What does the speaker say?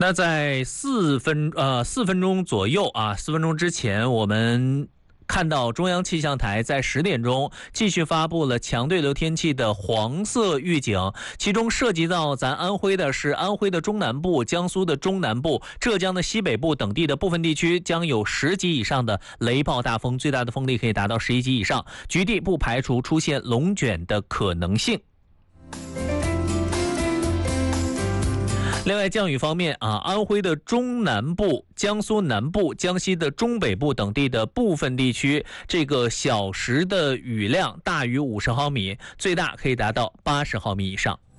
那在4分钟左右啊，4分钟之前，我们看到中央气象台在10点钟继续发布了强对流天气的黄色预警，其中涉及到咱安徽的是安徽的中南部、江苏的中南部、浙江的西北部等地的部分地区将有10级以上的雷暴大风，最大的风力可以达到11级以上，局地不排除出现龙卷的可能性。另外，降雨方面啊，安徽的中南部、江苏南部、江西的中北部等地的部分地区，这个小时的雨量大于50毫米，最大可以达到80毫米以上。